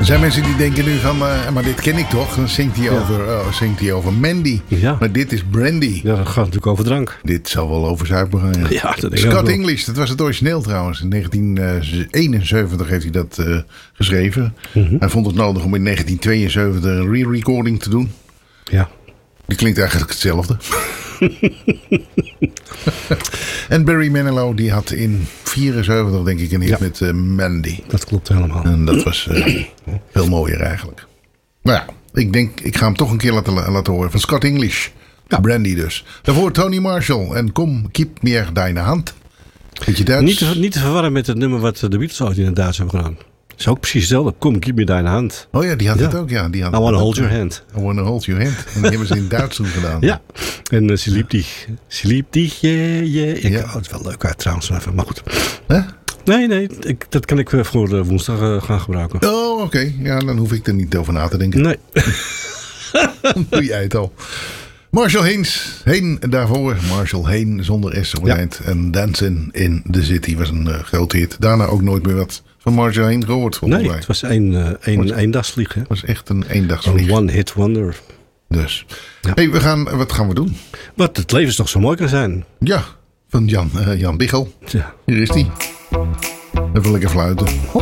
Er zijn mensen die denken nu van, maar dit ken ik toch? Dan zingt hij over Mandy. Ja. Maar dit is Brandy. Ja, dat gaat natuurlijk over drank. Dit zal wel over zuipen gaan. Ja. Ja, dat denk ik Scott ook English, dat was het origineel trouwens. In 1971 heeft hij dat geschreven. Mm-hmm. Hij vond het nodig om in 1972 een re-recording te doen. Ja. Die klinkt eigenlijk hetzelfde. En Barry Manilow die had in 74 denk ik een hit met Mandy. Dat klopt helemaal. En dat was veel mooier eigenlijk. Nou ja, ik denk ik ga hem toch een keer laten horen. Van Scott English. Ja. Brandy dus. Daarvoor Tony Marshall. En kom, keep mir deine Hand. Beetje Duits. Niet te verwarren met het nummer wat de Beatles ooit in het Duits hebben gedaan. Dat is ook precies hetzelfde. Kom, keep me deine hand. Oh ja, die had het ook. Ja. Die had I wanna hold your hand. I wanna hold your hand. En die hebben ze in Duits toen gedaan. Ja. En ze liep dich, yeah. Het is wel leuk uit trouwens. Maar goed. Huh? Nee. Dat kan ik voor woensdag gaan gebruiken. Oh, oké. Ja, dan hoef ik er niet over na te denken. Nee. Doe jij het al. Marshall Haynes. Heen daarvoor. Marshall Heen zonder S op het eind. En Dancing in the City was een grote hit. Daarna ook nooit meer wat van Marshall Heen gehoord volgens mij. Het was een eendagsvlieg. Het was echt een eendagsvlieg. Een one-hit wonder. Dus. Ja. Hey, wat gaan we doen? Wat het leven toch zo mooi kan zijn. Ja, van Jan Biggel. Ja. Hier is hij. Even lekker fluiten. Hop.